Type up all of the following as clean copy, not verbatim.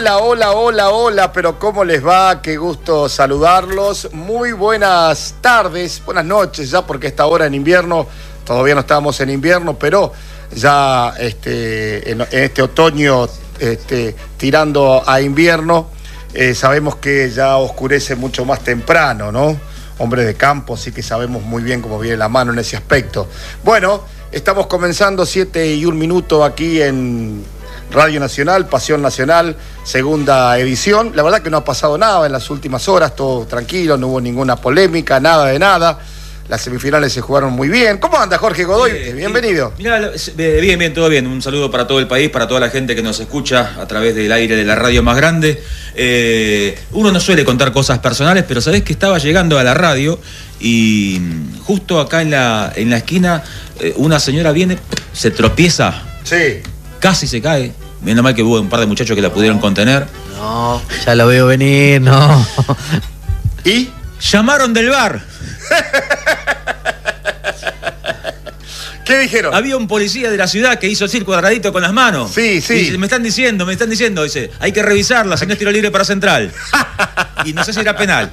Hola, hola, hola, hola, pero ¿cómo les va? Qué gusto saludarlos. Muy buenas tardes, buenas noches ya, porque a esta hora en invierno, todavía no estamos en invierno, pero ya en este otoño tirando a invierno, sabemos que ya oscurece mucho más temprano, ¿no? Hombres de campo, sí que sabemos muy bien cómo viene la mano en ese aspecto. Bueno, estamos comenzando 7:01 aquí en Radio Nacional, Pasión Nacional, segunda edición. La verdad que no ha pasado nada en las últimas horas, todo tranquilo, no hubo ninguna polémica, nada de nada. Las semifinales se jugaron muy bien. ¿Cómo anda, Jorge Godoy? Bienvenido. Mirá, bien, todo bien. Un saludo para todo el país, para toda la gente que nos escucha a través del aire de la radio más grande. Uno no suele contar cosas personales, pero sabés que estaba llegando a la radio y justo acá en la esquina una señora viene, se tropieza. Sí. Casi se cae. Menos mal que hubo un par de muchachos que la pudieron contener. No, ya lo veo venir, no. ¿Y? Llamaron del bar. ¿Qué dijeron? Había un policía de la ciudad que hizo así el cuadradito con las manos. Sí. Y me están diciendo, dice, hay que revisarla, si no es tiro libre para Central. Y no sé si era penal.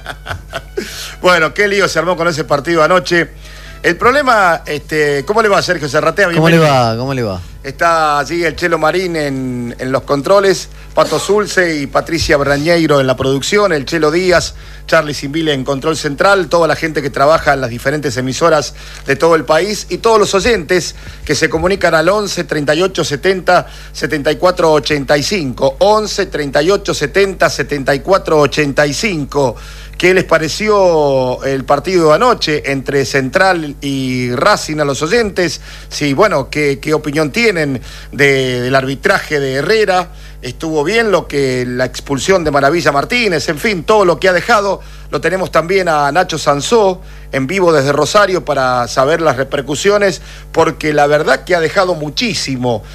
Bueno, qué lío se armó con ese partido anoche. El problema, ¿cómo le va a Sergio Serratea? ¿Cómo le va? Está allí el Chelo Marín en los controles, Pato Zulce y Patricia Brañeiro en la producción, el Chelo Díaz, Charly Simbile en control central, toda la gente que trabaja en las diferentes emisoras de todo el país y todos los oyentes que se comunican al 11 38 70 74 85, 11 38 70 74 85. ¿Qué les pareció el partido de anoche entre Central y Racing a los oyentes? Sí, bueno, ¿qué opinión tienen del arbitraje de Herrera? ¿Estuvo bien la expulsión de Maravilla Martínez? En fin, todo lo que ha dejado. Lo tenemos también a Nacho Sansó en vivo desde Rosario para saber las repercusiones, porque la verdad que ha dejado muchísimo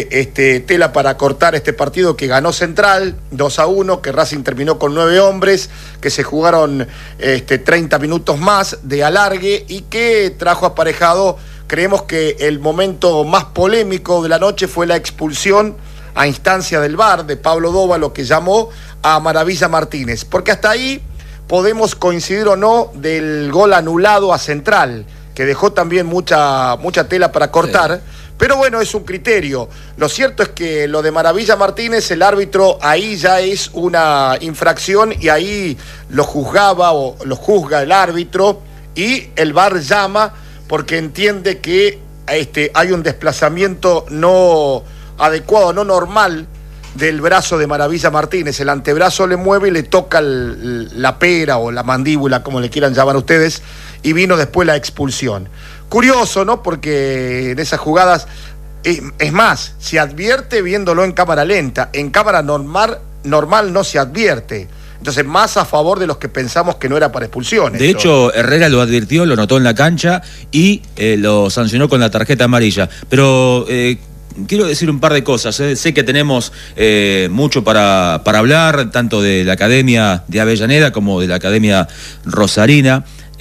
tela para cortar este partido que ganó Central 2-1, que Racing terminó con 9 hombres, que se jugaron 30 minutos más de alargue y que trajo aparejado, creemos que el momento más polémico de la noche fue la expulsión a instancia del VAR de Pablo Dóvalo, que llamó a Maravilla Martínez, porque hasta ahí podemos coincidir o no del gol anulado a Central, que dejó también mucha tela para cortar, sí. Pero bueno, es un criterio. Lo cierto es que lo de Maravilla Martínez, el árbitro ahí ya es una infracción y ahí lo juzgaba o lo juzga el árbitro y el VAR llama porque entiende que hay un desplazamiento no adecuado, no normal del brazo de Maravilla Martínez. El antebrazo le mueve y le toca la pera o la mandíbula, como le quieran llamar ustedes, y vino después la expulsión. Curioso, ¿no? Porque en esas jugadas, es más, se advierte viéndolo en cámara lenta. En cámara normal no se advierte. Entonces, más a favor de los que pensamos que no era para expulsiones. De hecho, Herrera lo advirtió, lo notó en la cancha y lo sancionó con la tarjeta amarilla. Pero quiero decir un par de cosas. Sé que tenemos mucho para hablar, tanto de la Academia de Avellaneda como de la Academia Rosarina.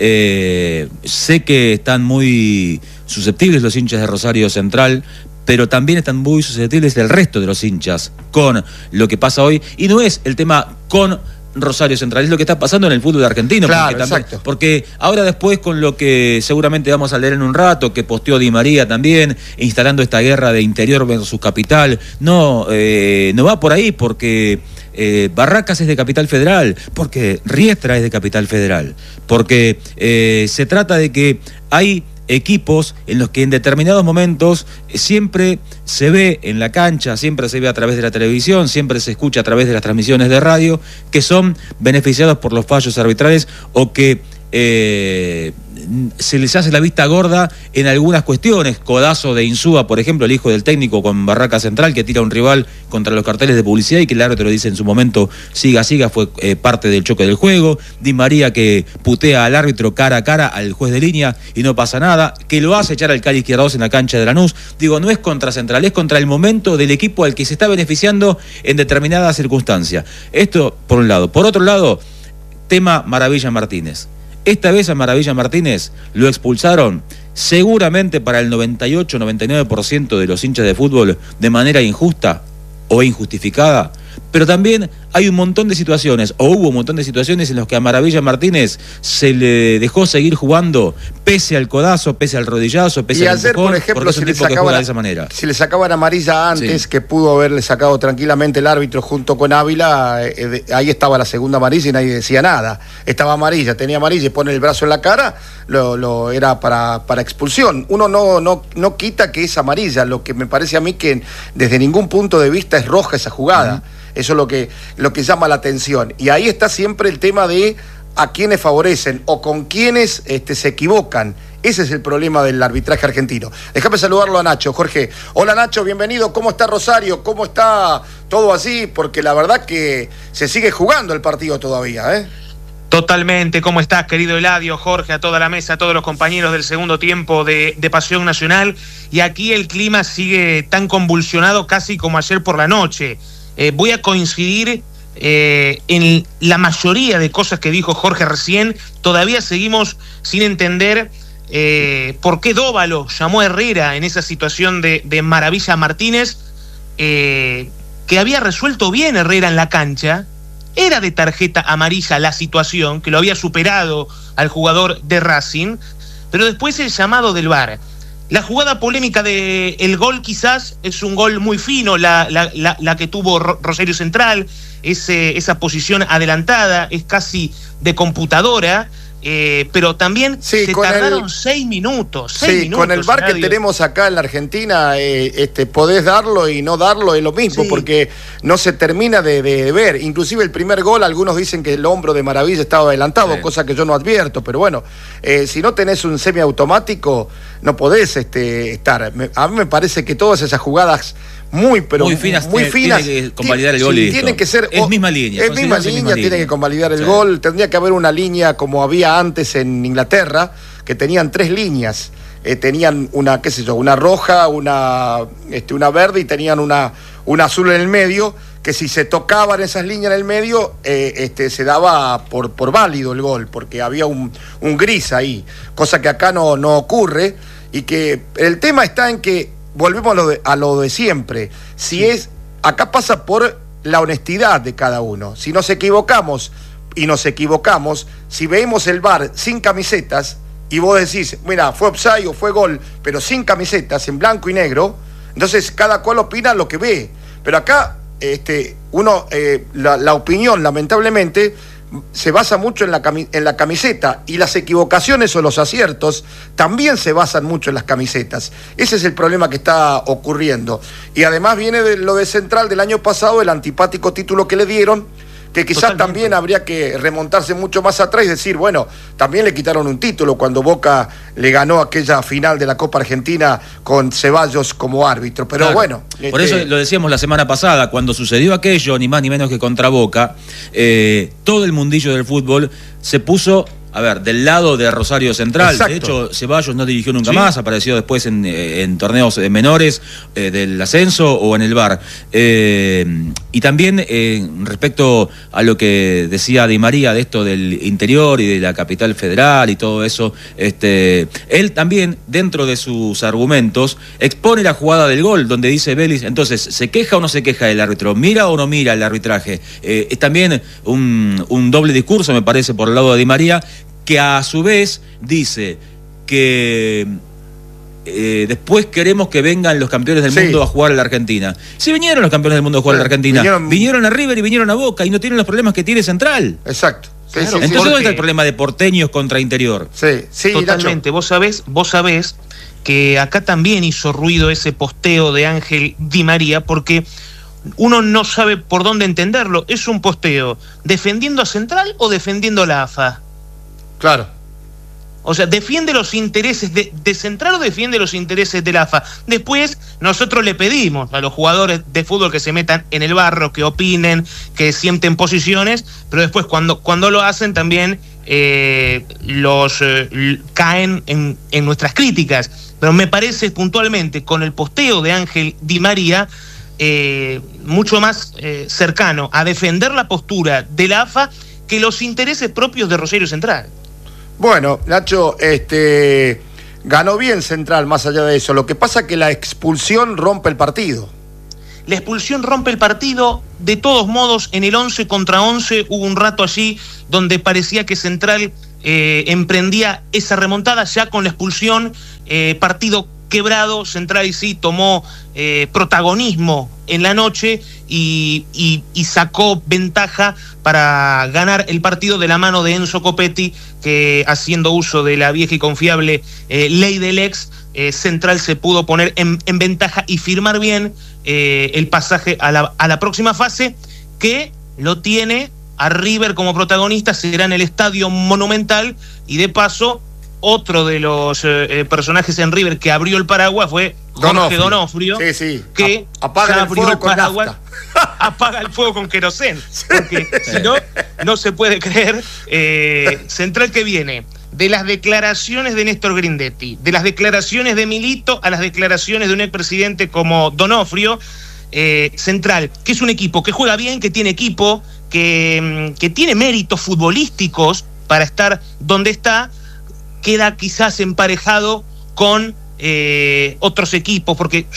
Sé que están muy susceptibles los hinchas de Rosario Central, pero también están muy susceptibles del resto de los hinchas con lo que pasa hoy. Y no es el tema con Rosario Central, es lo que está pasando en el fútbol argentino. Claro, exacto. Porque ahora después, con lo que seguramente vamos a leer en un rato, que posteó Di María también, instalando esta guerra de interior versus capital, no va por ahí, porque Barracas es de Capital Federal, porque Riestra es de Capital Federal, porque se trata de que hay equipos en los que en determinados momentos siempre se ve en la cancha, siempre se ve a través de la televisión, siempre se escucha a través de las transmisiones de radio, que son beneficiados por los fallos arbitrales o que se les hace la vista gorda en algunas cuestiones. Codazo de Insúa, por ejemplo, el hijo del técnico con Barraca Central, que tira a un rival contra los carteles de publicidad y que el árbitro dice en su momento siga, fue parte del choque del juego. Di María, que putea al árbitro cara a cara al juez de línea y no pasa nada, que lo hace echar al Cali Izquierdos en la cancha de Lanús. Digo, no es contra Central, es contra el momento del equipo al que se está beneficiando en determinadas circunstancias. Esto por un lado. Por otro lado, tema Maravilla Martínez. Esta vez a Maravilla Martínez lo expulsaron seguramente para el 98-99% de los hinchas de fútbol de manera injusta o injustificada, Pero también hay un montón de situaciones, o hubo un montón de situaciones en las que a Maravilla Martínez se le dejó seguir jugando pese al codazo, pese al rodillazo, pese y al ayer, empujón, por ejemplo, si le sacaban amarilla antes, sí, que pudo haberle sacado tranquilamente el árbitro junto con Ávila, ahí estaba la segunda amarilla y nadie decía nada. Estaba amarilla, tenía amarilla y pone el brazo en la cara, era para expulsión. Uno no quita que es amarilla, lo que me parece a mí que desde ningún punto de vista es roja esa jugada. Eso es lo que llama la atención. Y ahí está siempre el tema de a quiénes favorecen o con quiénes se equivocan. Ese es el problema del arbitraje argentino. Déjame saludarlo a Nacho. Jorge, hola Nacho, bienvenido. ¿Cómo está Rosario? ¿Cómo está todo así? Porque la verdad que se sigue jugando el partido todavía, ¿eh? Totalmente. ¿Cómo estás, querido Eladio, Jorge, a toda la mesa, a todos los compañeros del segundo tiempo de Pasión Nacional? Y aquí el clima sigue tan convulsionado casi como ayer por la noche. Voy a coincidir en la mayoría de cosas que dijo Jorge recién. Todavía seguimos sin entender por qué Dóvalo llamó a Herrera en esa situación de Maravilla Martínez, que había resuelto bien Herrera en la cancha. Era de tarjeta amarilla la situación, que lo había superado al jugador de Racing, pero después el llamado del VAR. La jugada polémica del gol quizás es un gol muy fino, la que tuvo Rosario Central, esa posición adelantada, es casi de computadora, pero también se tardaron 6 minutos. Sí, con el VAR que tenemos acá en la Argentina, podés darlo y no darlo, es lo mismo, sí, porque no se termina de ver. Inclusive el primer gol, algunos dicen que el hombro de Maravilla estaba adelantado, sí, cosa que yo no advierto, pero bueno, si no tenés un semiautomático, no podés estar. A mí me parece que todas esas jugadas muy finas, tiene que convalidar el gol, sí, y tiene que ser misma línea, tiene que convalidar el gol. Tendría que haber una línea como había antes en Inglaterra, que tenían 3 líneas, tenían una, qué sé yo, una roja, una verde y tenían una azul en el medio, que si se tocaban esas líneas en el medio, se daba por válido el gol, porque había un gris ahí, cosa que acá no ocurre, y que el tema está en que volvemos a lo de siempre. Acá pasa por la honestidad de cada uno. Si nos equivocamos, si vemos el VAR sin camisetas, y vos decís, mira, fue offside o fue gol, pero sin camisetas, en blanco y negro, entonces cada cual opina lo que ve. Pero acá, la opinión, lamentablemente, se basa mucho en la camiseta, y las equivocaciones o los aciertos también se basan mucho en las camisetas. Ese es el problema que está ocurriendo. Y además viene de lo de Central del año pasado, el antipático título que le dieron, que quizás también habría que remontarse mucho más atrás y decir, bueno, también le quitaron un título cuando Boca le ganó aquella final de la Copa Argentina con Ceballos como árbitro, pero claro, bueno. Por eso lo decíamos la semana pasada, cuando sucedió aquello, ni más ni menos que contra Boca, todo el mundillo del fútbol se puso, del lado de Rosario Central. Exacto. De hecho, Ceballos no dirigió nunca más, apareció después en torneos menores del ascenso o en el VAR. Y también respecto a lo que decía Di María de esto del interior y de la capital federal y todo eso, él también, dentro de sus argumentos, expone la jugada del gol, donde dice Vélez, entonces, ¿se queja o no se queja el árbitro? ¿Mira o no mira el arbitraje? Es también un doble discurso, me parece, por el lado de Di María, que a su vez dice que después queremos que vengan los campeones del mundo a jugar a la Argentina. Si vinieron los campeones del mundo a jugar a la Argentina, vinieron a River y vinieron a Boca y no tienen los problemas que tiene Central. Exacto. Claro. Entonces, ¿dónde está el problema de porteños contra interior? Sí, totalmente. Vos sabés que acá también hizo ruido ese posteo de Ángel Di María, porque uno no sabe por dónde entenderlo. ¿Es un posteo defendiendo a Central o defendiendo a la AFA? Claro. O sea, ¿defiende los intereses de Central o defiende los intereses de la AFA? Después, nosotros le pedimos a los jugadores de fútbol que se metan en el barro, que opinen, que sienten posiciones, pero después cuando lo hacen también caen en nuestras críticas. Pero me parece puntualmente, con el posteo de Ángel Di María, mucho más cercano a defender la postura de la AFA que los intereses propios de Rosario Central. Bueno, Nacho, ganó bien Central más allá de eso. Lo que pasa es que la expulsión rompe el partido. La expulsión rompe el partido. De todos modos, en el 11 contra 11 hubo un rato allí donde parecía que Central emprendía esa remontada. Ya con la expulsión, partido quebrado, Central sí tomó protagonismo en la noche y sacó ventaja para ganar el partido de la mano de Enzo Copetti, que haciendo uso de la vieja y confiable ley del ex, Central se pudo poner en ventaja y firmar bien el pasaje a la próxima fase, que lo tiene a River como protagonista. Será en el Estadio Monumental, y de paso otro de los personajes en River que abrió el paraguas fue Jorge Donofrio, que apaga el fuego con nafta. Apaga el fuego con querosén, porque si no, no se puede creer. Central que viene de las declaraciones de Néstor Grindetti, de las declaraciones de Milito, a las declaraciones de un expresidente como Donofrio. Central, que es un equipo que juega bien, que tiene equipo, que tiene méritos futbolísticos para estar donde está, queda quizás emparejado con otros equipos, porque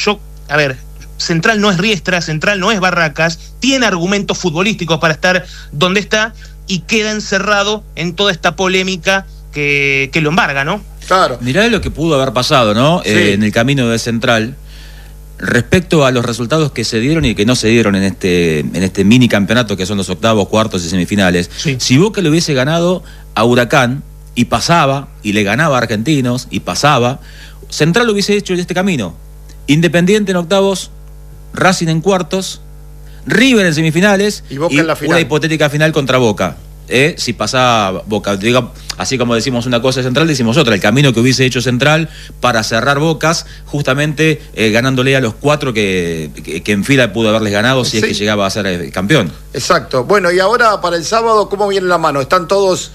Central no es Riestra, Central no es Barracas, tiene argumentos futbolísticos para estar donde está y queda encerrado en toda esta polémica que lo embarga, ¿no? Claro. Mirá lo que pudo haber pasado, ¿no? Sí. En el camino de Central, respecto a los resultados que se dieron y que no se dieron en este mini campeonato que son los octavos, cuartos y semifinales. Sí. Si Boca le hubiese ganado a Huracán y pasaba, y le ganaba a Argentinos y pasaba, Central lo hubiese hecho en este camino. Independiente en octavos, Racing en cuartos, River en semifinales y Boca en la final. Una hipotética final contra Boca. Si pasaba Boca, digo, así como decimos una cosa de Central, decimos otra, el camino que hubiese hecho Central para cerrar bocas, justamente ganándole a los 4 que en fila pudo haberles ganado si es que llegaba a ser campeón. Exacto. Bueno, y ahora para el sábado, ¿cómo viene la mano? ¿Están todos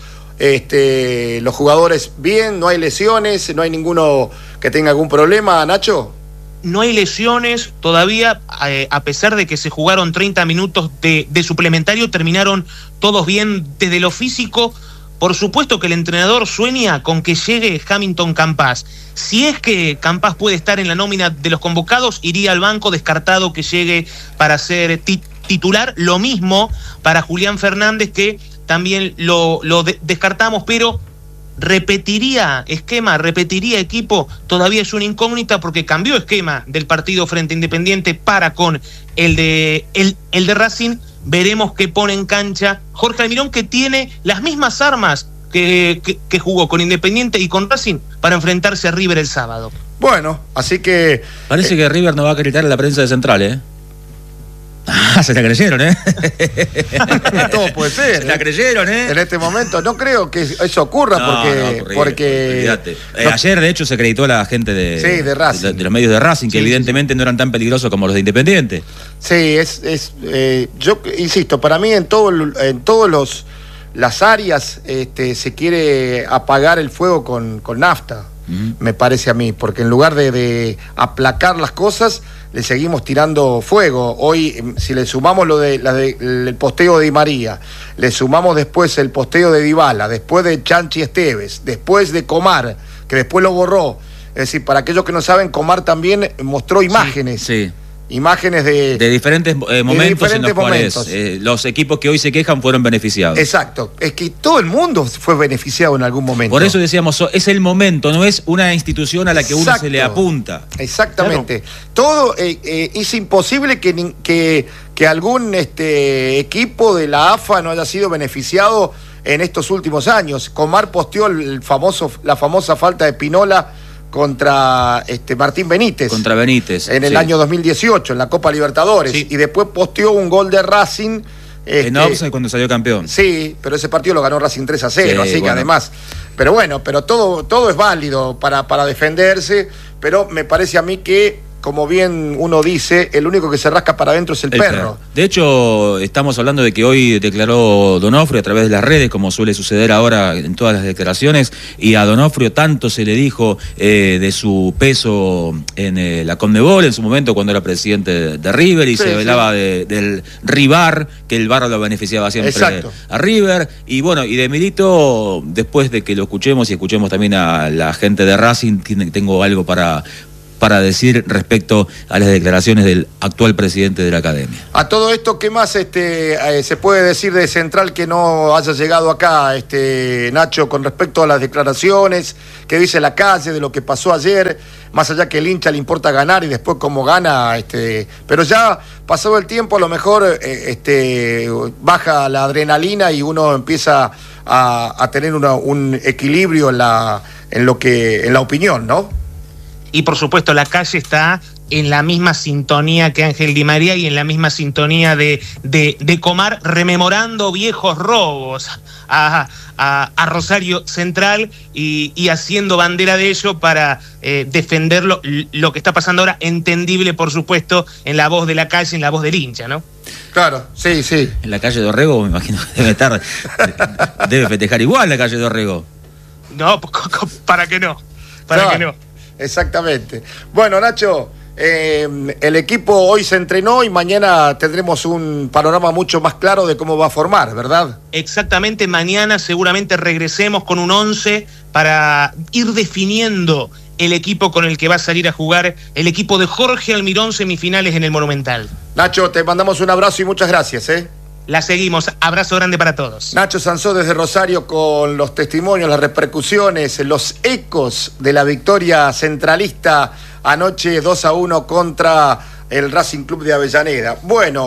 los jugadores bien? ¿No hay lesiones? ¿No hay ninguno que tenga algún problema, Nacho? No hay lesiones todavía, a pesar de que se jugaron 30 minutos de suplementario, terminaron todos bien desde lo físico. Por supuesto que el entrenador sueña con que llegue Hamilton Campas. Si es que Campas puede estar en la nómina de los convocados, iría al banco, descartado que llegue para ser titular. Lo mismo para Julián Fernández, que también lo descartamos, pero repetiría esquema, repetiría equipo, todavía es una incógnita, porque cambió esquema del partido frente a Independiente para con el de Racing. Veremos qué pone en cancha Jorge Almirón, que tiene las mismas armas que jugó con Independiente y con Racing para enfrentarse a River el sábado. Bueno, así que parece que River no va a gritar en la prensa de Central, se la creyeron, todo puede ser. Se la creyeron, En este momento no creo que eso ocurra, porque ayer de hecho se acreditó la gente de Racing, de los medios de Racing, que evidentemente no eran tan peligrosos como los de Independiente. Sí, yo insisto, para mí en todos las áreas se quiere apagar el fuego con nafta. Me parece a mí, porque en lugar de aplacar las cosas, le seguimos tirando fuego. Hoy, si le sumamos el posteo de Di María, le sumamos después el posteo de Dybala, después de Chanchi Esteves, después de Comar, que después lo borró. Es decir, para aquellos que no saben, Comar también mostró imágenes. Sí. Imágenes de diferentes momentos en los cuales los equipos que hoy se quejan fueron beneficiados. Exacto, es que todo el mundo fue beneficiado en algún momento. Por eso decíamos, es el momento, no es una institución a la que uno se le apunta. Exactamente. Claro. Todo es imposible que algún equipo de la AFA no haya sido beneficiado en estos últimos años. Comar posteó la famosa falta de Pinola contra Martín Benítez. Contra Benítez. En el año 2018, en la Copa Libertadores. Sí. Y después posteó un gol de Racing. En offside cuando salió campeón. Sí, pero ese partido lo ganó Racing 3-0, así que además. Pero todo es válido para defenderse, pero me parece a mí que, como bien uno dice, el único que se rasca para adentro es el perro. De hecho, estamos hablando de que hoy declaró Donofrio a través de las redes, como suele suceder ahora en todas las declaraciones, y a Donofrio tanto se le dijo de su peso en la Conmebol, en su momento cuando era presidente de River, y se hablaba del Rivar, que el VAR lo beneficiaba siempre a River, y bueno, y de Milito, después de que lo escuchemos y escuchemos también a la gente de Racing, tengo algo para para decir respecto a las declaraciones del actual presidente de la academia. A todo esto, ¿qué más se puede decir de Central que no haya llegado acá, Nacho, con respecto a las declaraciones que dice la calle, de lo que pasó ayer, más allá que el hincha le importa ganar y después cómo gana, pero ya pasado el tiempo a lo mejor baja la adrenalina y uno empieza a tener un equilibrio en la opinión, ¿no? Y por supuesto la calle está en la misma sintonía que Ángel Di María y en la misma sintonía de Comar, rememorando viejos robos a Rosario Central y haciendo bandera de ello para defender lo que está pasando ahora, entendible por supuesto en la voz de la calle, en la voz del hincha, ¿no? Claro, sí, sí. En la calle de Orrego, me imagino que debe festejar igual la calle de Orrego. No, para que no, que no. Exactamente. Bueno, Nacho, el equipo hoy se entrenó y mañana tendremos un panorama mucho más claro de cómo va a formar, ¿verdad? Exactamente, mañana seguramente regresemos con un 11 para ir definiendo el equipo con el que va a salir a jugar el equipo de Jorge Almirón, semifinales en el Monumental. Nacho, te mandamos un abrazo y muchas gracias, La seguimos, abrazo grande para todos. Nacho Sansó desde Rosario con los testimonios, las repercusiones, los ecos de la victoria centralista anoche 2-1 contra el Racing Club de Avellaneda. Bueno,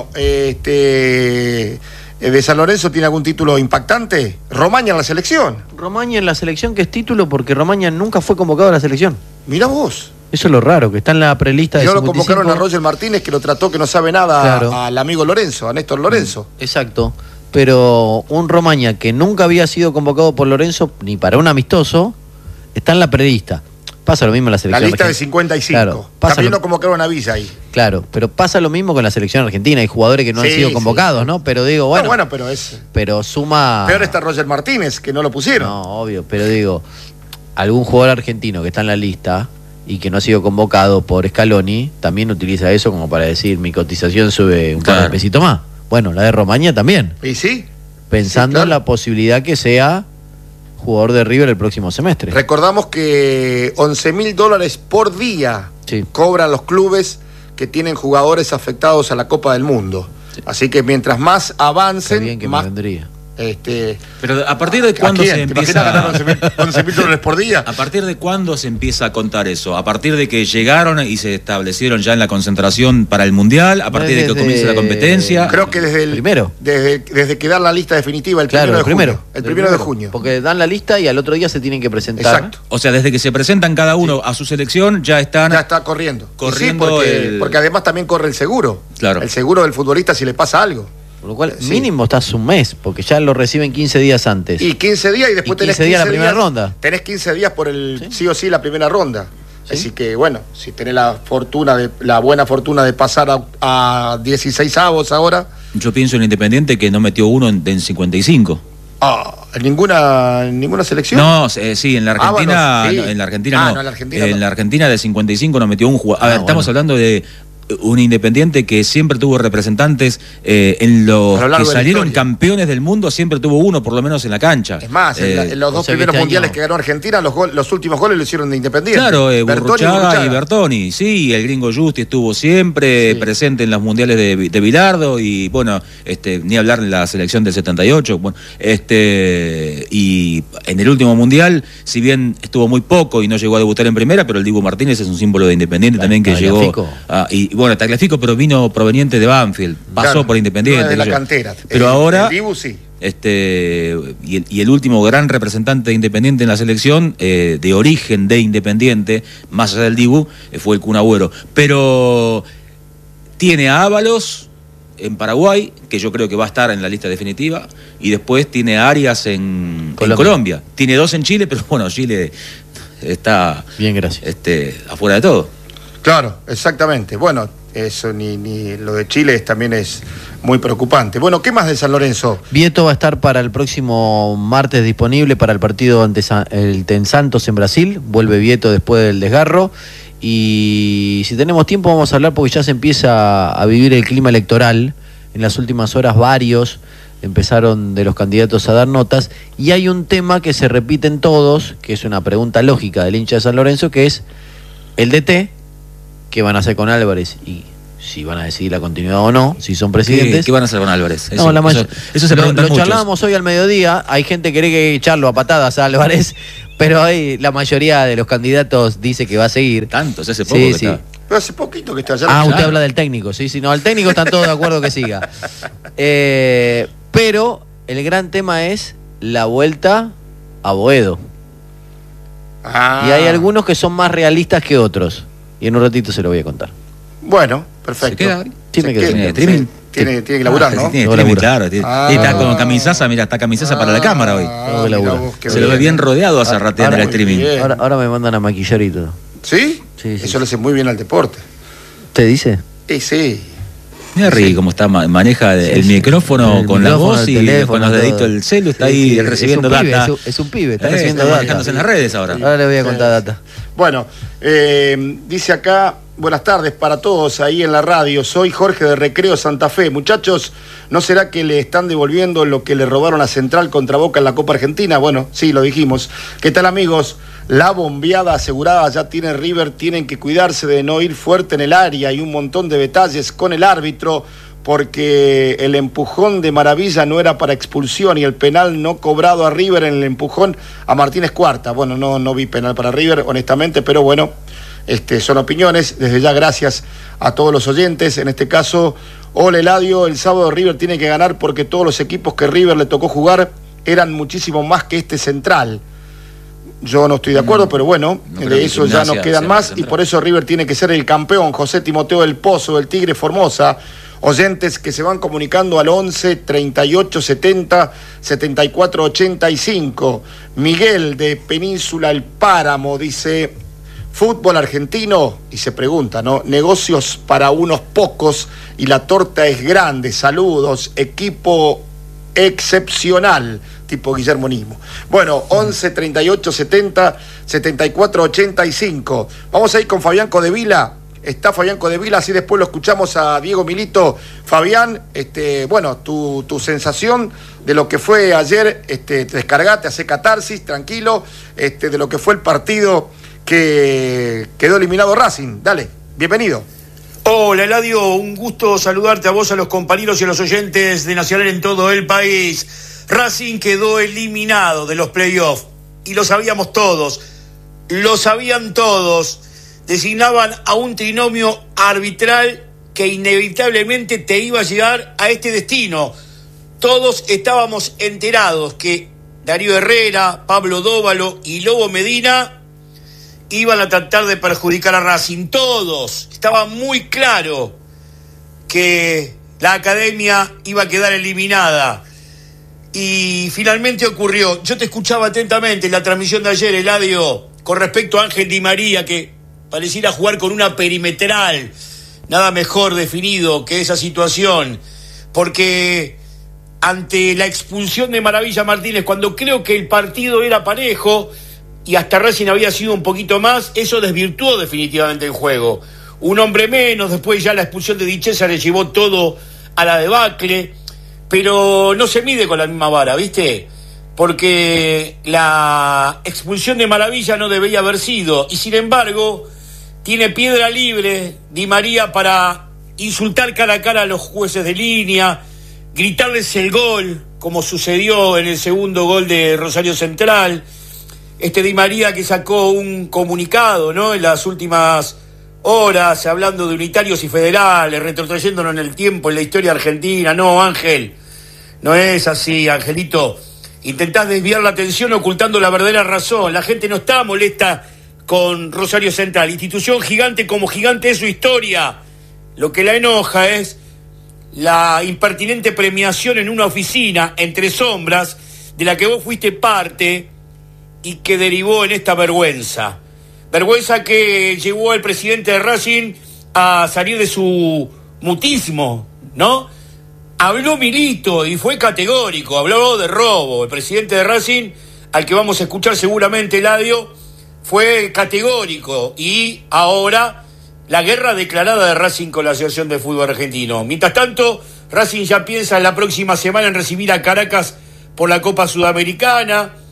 de San Lorenzo tiene algún título impactante. Romaña en la selección. Romaña en la selección, que es título porque Romaña nunca fue convocado a la selección. Mirá vos. Eso es lo raro, que está en la prelista de no 55. lo convocaron a Roger Martínez, que lo trató que no sabe nada, claro, al amigo Lorenzo, a Néstor Lorenzo. Exacto, pero un Romaña que nunca había sido convocado por Lorenzo ni para un amistoso, está en la prelista. Pasa lo mismo en la selección La lista argentina. de 55. Claro, también lo convocaron a Villa ahí. Claro, pero pasa lo mismo con la selección argentina. Hay jugadores que no han sido convocados, ¿no? Pero digo, bueno. No, bueno, pero es. Pero suma. Peor está Roger Martínez, que no lo pusieron. No, obvio, pero digo, algún jugador argentino que está en la lista y que no ha sido convocado por Scaloni, también utiliza eso como para decir, mi cotización sube un par de pesitos más. Bueno, la de Romaña también. ¿Y sí? Pensando sí, claro, en la posibilidad que sea jugador de River el próximo semestre. Recordamos que $11.000 por día cobran los clubes que tienen jugadores afectados a la Copa del Mundo. Sí. Así que mientras más avancen, qué bien que más me vendría. Pero ¿a partir de cuándo se empieza a ganar $11.000 por día? ¿A partir de cuándo se empieza a contar eso? ¿A partir de que llegaron y se establecieron ya en la concentración para el Mundial? ¿A partir de que comienza la competencia? Creo que desde el primero. Desde que dan la lista definitiva, el primero de junio. El primero de junio. Porque dan la lista y al otro día se tienen que presentar. Exacto. O sea, desde que se presentan cada uno a su selección, ya están. Ya está corriendo. Corriendo porque además también corre el seguro. Claro. El seguro del futbolista si le pasa algo. Por lo cual, mínimo estás un mes, porque ya lo reciben 15 días antes. Y 15 días y después tenés 15 días la primera ronda. Tenés 15 días por el sí o sí la primera ronda. ¿Sí? Así que bueno, si tenés la buena fortuna de pasar a 16 avos ahora. Yo pienso en Independiente que no metió uno en 55. ¿En ninguna selección? No, sí, en la Argentina, bueno, sí. No, en la Argentina no. En la Argentina en la Argentina de 55 no metió un jugador. A ver, estamos hablando de un Independiente que siempre tuvo representantes en los que salieron campeones del mundo, siempre tuvo uno por lo menos en la cancha. Es más, en los dos primeros mundiales que ganó Argentina, los últimos goles lo hicieron de Independiente. Claro, Burruchaga y Bertoni, sí, el gringo Justi estuvo siempre presente en los mundiales de Bilardo y bueno, ni hablar de la selección del 78, bueno, y en el último mundial, si bien estuvo muy poco y no llegó a debutar en primera, pero el Dibu Martínez es un símbolo de Independiente también que llegó bueno, Tagliafico, pero vino proveniente de Banfield, pasó por Independiente. De la cantera. Pero ahora, el Dibu sí. y el último gran representante de Independiente en la selección, de origen de Independiente, más allá del Dibu, fue el Kun Agüero. Pero tiene a Ábalos en Paraguay, que yo creo que va a estar en la lista definitiva, y después tiene a Arias en Colombia. Tiene 2 en Chile, pero bueno, Chile está bien, gracias. Afuera de todo. Claro, exactamente. Bueno, eso ni lo de Chile también es muy preocupante. Bueno, ¿qué más de San Lorenzo? Vieto va a estar para el próximo martes disponible para el partido ante el Santos en Brasil. Vuelve Vieto después del desgarro. Y si tenemos tiempo vamos a hablar porque ya se empieza a vivir el clima electoral. En las últimas horas varios empezaron de los candidatos a dar notas. Y hay un tema que se repite en todos, que es una pregunta lógica del hincha de San Lorenzo, que es el DT qué van a hacer con Álvarez y si van a decidir la continuidad o no, si son presidentes. ¿Qué van a hacer con Álvarez? No, eso se preguntan lo muchos. charlábamos hoy al mediodía, hay gente que quiere echarlo a patadas a Álvarez, pero ahí la mayoría de los candidatos dice que va a seguir. Tantos, hace poco que está. Pero hace poquito que está allá. Ah, usted habla del técnico, sí, no, el técnico están todos de acuerdo que siga. Pero el gran tema es la vuelta a Boedo. Y hay algunos que son más realistas que otros. Y en un ratito se lo voy a contar. Bueno, perfecto. ¿Se queda? Sí, me quedo. Tiene que laburar, ¿no? Tiene streaming, claro. Y está con camisaza, mira, está camisaza para la cámara hoy. Se lo ve bien rodeado hace rato en el streaming. Ahora me mandan a maquillar y todo. ¿Sí? Sí. Eso le hace muy bien al deporte. ¿Te dice? Sí. Mira Ricky cómo está, maneja el micrófono con la voz y con los deditos del celu, está ahí recibiendo data. Es un pibe, está recibiendo data. Manejándose en las redes ahora. Ahora le voy a contar data. Bueno, dice acá, buenas tardes para todos ahí en la radio, soy Jorge de Recreo Santa Fe. Muchachos, ¿no será que le están devolviendo lo que le robaron a Central contra Boca en la Copa Argentina? Bueno, sí, lo dijimos. ¿Qué tal, amigos? La bombeada asegurada ya tiene River, tienen que cuidarse de no ir fuerte en el área y un montón de detalles con el árbitro, porque el empujón de Maravilla no era para expulsión y el penal no cobrado a River en el empujón a Martínez Cuarta. Bueno, no vi penal para River, honestamente, pero bueno, son opiniones. Desde ya, gracias a todos los oyentes. En este caso, Ole Eladio, el sábado River tiene que ganar porque todos los equipos que River le tocó jugar eran muchísimo más que este Central. Yo no estoy de acuerdo, pero bueno, de eso ya no quedan más y por eso River tiene que ser el campeón. José Timoteo del Pozo, del Tigre Formosa. Oyentes que se van comunicando al 11 38 70 74 85. Miguel de Península El Páramo dice: fútbol argentino, y se pregunta, ¿no? Negocios para unos pocos y la torta es grande. Saludos, equipo excepcional, tipo Guillermo Nismo. Bueno, 11 38 70 74 85. Vamos a ir con Fabián Codevila. Está Fabián Codevila, así después lo escuchamos a Diego Milito. Fabián, bueno, tu sensación de lo que fue ayer, descargate, hace catarsis, tranquilo, de lo que fue el partido que quedó eliminado Racing. Dale, bienvenido. Hola Eladio, un gusto saludarte a vos, a los compañeros y a los oyentes de Nacional en todo el país. Racing quedó eliminado de los playoffs y lo sabíamos todos, lo sabían todos. Designaban a un trinomio arbitral que inevitablemente te iba a llegar a este destino. Todos estábamos enterados que Darío Herrera, Pablo Dóvalo y Lobo Medina iban a tratar de perjudicar a Racing. Todos. Estaba muy claro que la academia iba a quedar eliminada. Y finalmente ocurrió. Yo te escuchaba atentamente en la transmisión de ayer, Eladio, con respecto a Ángel Di María, que pareciera jugar con una perimetral. Nada mejor definido que esa situación. Porque ante la expulsión de Maravilla Martínez, cuando creo que el partido era parejo y hasta Racing había sido un poquito más, eso desvirtuó definitivamente el juego. Un hombre menos, después ya la expulsión de Di César le llevó todo a la debacle, pero no se mide con la misma vara, ¿viste? Porque la expulsión de Maravilla no debía haber sido, y sin embargo tiene piedra libre Di María para insultar cara a cara a los jueces de línea, gritarles el gol, como sucedió en el segundo gol de Rosario Central. Di María que sacó un comunicado, ¿no?, en las últimas horas, hablando de unitarios y federales, retrotrayéndonos en el tiempo, en la historia argentina. No, Ángel, no es así, Angelito. Intentás desviar la atención ocultando la verdadera razón. La gente no está molesta con Rosario Central, institución gigante como gigante es su historia. Lo que la enoja es la impertinente premiación en una oficina, entre sombras, de la que vos fuiste parte y que derivó en esta vergüenza. Vergüenza que llevó al presidente de Racing a salir de su mutismo, ¿no? Habló Milito y fue categórico, habló de robo. El presidente de Racing, al que vamos a escuchar seguramente, Eladio, fue categórico. Y ahora la guerra declarada de Racing con la Asociación de Fútbol Argentino. Mientras tanto, Racing ya piensa en la próxima semana en recibir a Caracas por la Copa Sudamericana.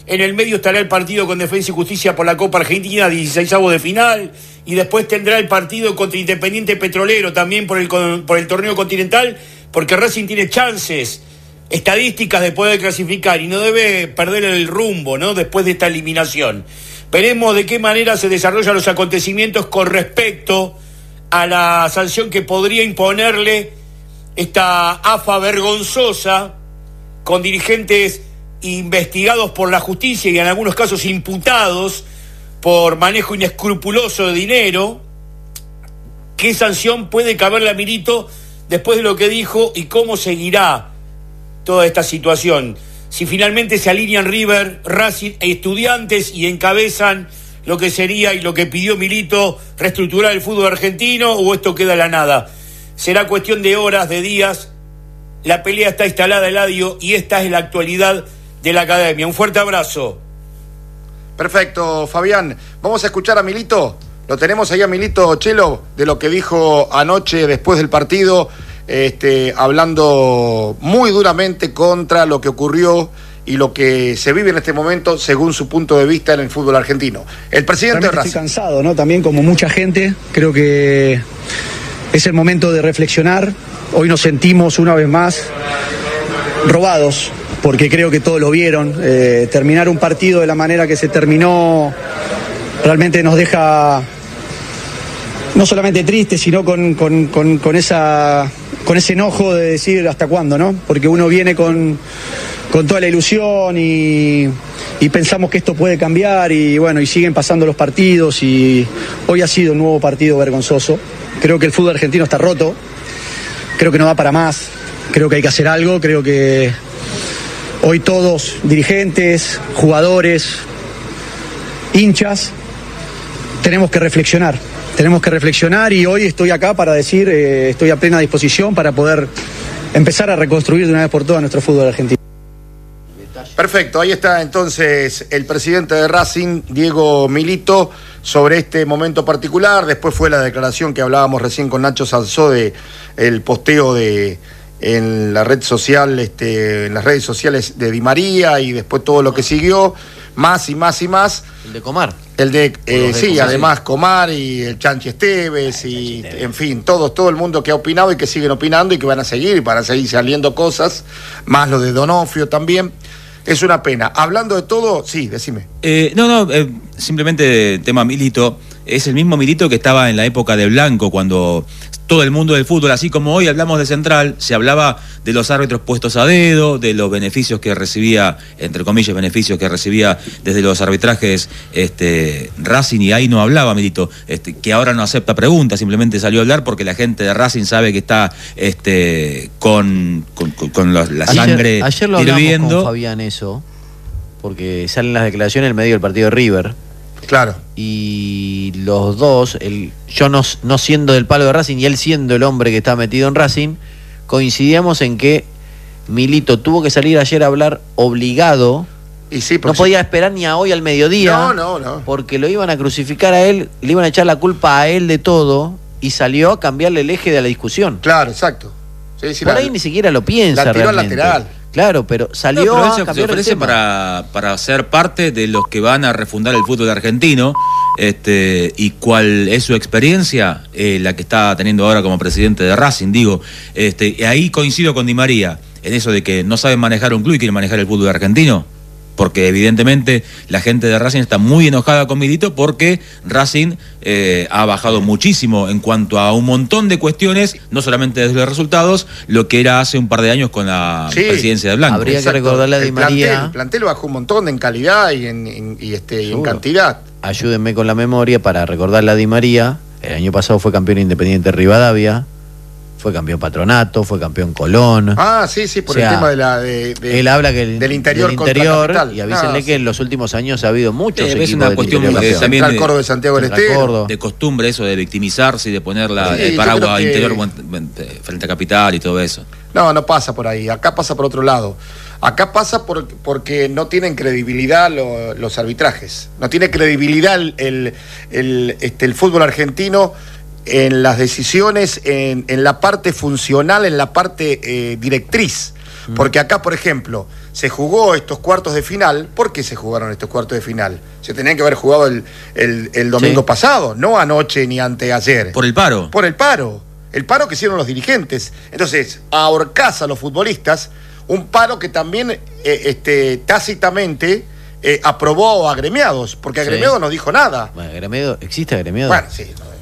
En el medio estará el partido con Defensa y Justicia por la Copa Argentina, 16avos de final. Y después tendrá el partido contra Independiente Petrolero, también por el torneo continental, porque Racing tiene chances estadísticas de poder clasificar y no debe perder el rumbo, ¿no?, después de esta eliminación. Veremos de qué manera se desarrollan los acontecimientos con respecto a la sanción que podría imponerle esta AFA vergonzosa, con dirigentes investigados por la justicia y en algunos casos imputados por manejo inescrupuloso de dinero. ¿Qué sanción puede caberle a Milito después de lo que dijo y cómo seguirá toda esta situación? Si finalmente se alinean River, Racing e Estudiantes y encabezan lo que sería y lo que pidió Milito, reestructurar el fútbol argentino, o esto queda a la nada. Será cuestión de horas, de días. La pelea está instalada, Eladio, y esta es la actualidad de la academia. Un fuerte abrazo. Perfecto, Fabián. Vamos a escuchar a Milito. Lo tenemos ahí a Milito, Chelo, de lo que dijo anoche después del partido, hablando muy duramente contra lo que ocurrió y lo que se vive en este momento según su punto de vista en el fútbol argentino. El presidente de Racing. Estoy cansado, ¿no? También como mucha gente, creo que es el momento de reflexionar. Hoy nos sentimos una vez más robados, porque creo que todos lo vieron. Terminar un partido de la manera que se terminó realmente nos deja no solamente tristes, sino con ese enojo de decir hasta cuándo, ¿no? Porque uno viene con toda la ilusión y pensamos que esto puede cambiar y bueno, y siguen pasando los partidos y hoy ha sido un nuevo partido vergonzoso. Creo que el fútbol argentino está roto, creo que no va para más, creo que hay que hacer algo, creo que hoy todos, dirigentes, jugadores, hinchas, tenemos que reflexionar y hoy estoy acá para decir, estoy a plena disposición para poder empezar a reconstruir de una vez por todas nuestro fútbol argentino. Perfecto, ahí está entonces el presidente de Racing, Diego Milito, sobre este momento particular. Después fue la declaración que hablábamos recién con Nacho Salzó de el posteo en la red social, en las redes sociales de Di María, y después todo lo que siguió, más y más y más. El de Comar. El de, sí, además Comar y el Chanchi Esteves y, en fin, todo el mundo que ha opinado y que siguen opinando y que van a seguir saliendo cosas, más lo de Donofrio también. Es una pena. Hablando de todo, sí, decime. Simplemente tema Milito. Es el mismo Milito que estaba en la época de Blanco, cuando todo el mundo del fútbol, así como hoy hablamos de Central, se hablaba de los árbitros puestos a dedo, de los beneficios que recibía, entre comillas, beneficios que recibía desde los arbitrajes Racing, y ahí no hablaba Milito, que ahora no acepta preguntas, simplemente salió a hablar porque la gente de Racing sabe que está con la sangre ayer lo hirviendo. Hablamos con Fabián eso, porque salen las declaraciones en el medio del partido de River. Claro. Y los dos, yo no siendo del palo de Racing y él siendo el hombre que está metido en Racing, coincidíamos en que Milito tuvo que salir ayer a hablar obligado. Y sí, no podía esperar ni a hoy al mediodía. No. Porque lo iban a crucificar a él, le iban a echar la culpa a él de todo, y salió a cambiarle el eje de la discusión. Claro, exacto. Sí, por ahí ni siquiera lo piensa. La tiró realmente. Lateral. Claro, pero salió pero a se cambiar ofrece el tema. para ser parte de los que van a refundar el fútbol argentino, y cuál es su experiencia, la que está teniendo ahora como presidente de Racing, digo. Ahí coincido con Di María, en eso de que no saben manejar un club y quieren manejar el fútbol argentino. Porque evidentemente la gente de Racing está muy enojada con Milito porque Racing ha bajado muchísimo en cuanto a un montón de cuestiones, no solamente desde los resultados, lo que era hace un par de años con la presidencia de Blanco. Habría que recordarle a Di María. El plantel bajó un montón en calidad y en cantidad. Ayúdenme con la memoria para recordarle a Di María. El año pasado fue campeón Independiente Rivadavia, fue campeón Patronato, fue campeón Colón. Sí, por el tema él habla que del interior y avísenle que en los últimos años ha habido muchos equipos. Es una cuestión también el Córdoba de Santiago del Estero. De costumbre eso de victimizarse y de poner el paraguas interior frente a Capital y todo eso. No pasa por ahí. Acá pasa por otro lado. Acá pasa porque no tienen credibilidad los arbitrajes. No tiene credibilidad el fútbol argentino en las decisiones, en la parte funcional, en la parte directriz. Porque acá, por ejemplo, se jugó estos cuartos de final. ¿Por qué se jugaron estos cuartos de final? Se tenían que haber jugado el domingo pasado, no anoche ni anteayer. ¿Por el paro? Por el paro. El paro que hicieron los dirigentes. Entonces, ahorcás a los futbolistas, un paro que también tácitamente aprobó a agremiados, porque agremiados no dijo nada. Bueno, ¿existe agremiado? Bueno, sí.